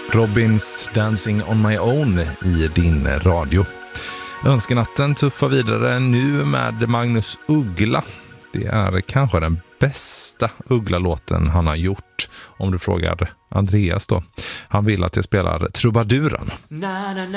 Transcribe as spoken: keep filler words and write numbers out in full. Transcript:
Robins Dancing on my own i din radio. Önskenatten tuffar vidare nu med Magnus Uggla. Det är kanske den bästa Uggla-låten han har gjort, om du frågar Andreas då. Han vill att jag spelar Trubaduren. Na, na, na.